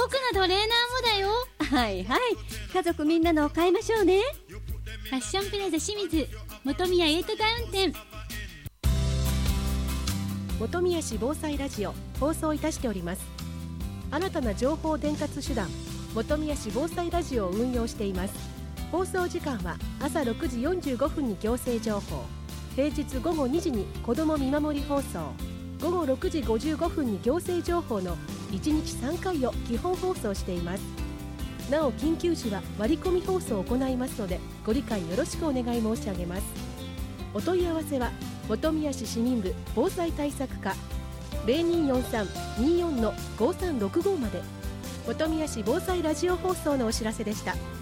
僕のトレーナーもだよ。 はいはい、家族みんなのを買いましょうね。 ファッションプラザ清水本宮エイトタウン店。 本宮市防災ラジオ放送いたしております。新たな情報伝達手段本宮市防災ラジオを運用しています。放送時間は朝6時45分に行政情報、平日午後2時に子ども見守り放送、午後6時55分に行政情報の1日3回を基本放送しています。なお緊急時は割り込み放送を行いますのでご理解よろしくお願い申し上げます。お問い合わせは本宮市市民部防災対策課 0243-24-5365 まで。本宮市防災ラジオ放送のお知らせでした。